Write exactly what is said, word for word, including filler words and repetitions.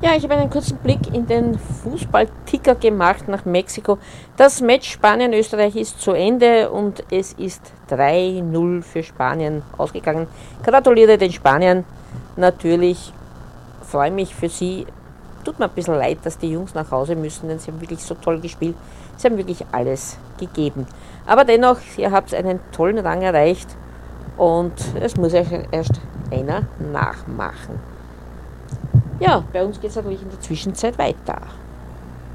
Ja, ich habe einen kurzen Blick in den Fußballticker gemacht nach Mexiko. Das Match Spanien-Österreich ist zu Ende und es ist drei null für Spanien ausgegangen. Gratuliere den Spaniern. Natürlich freue mich für sie. Tut mir ein bisschen leid, dass die Jungs nach Hause müssen, denn sie haben wirklich so toll gespielt. Sie haben wirklich alles gegeben. Aber dennoch, ihr habt einen tollen Rang erreicht und es muss euch erst einer nachmachen. Ja, bei uns geht es natürlich in der Zwischenzeit weiter.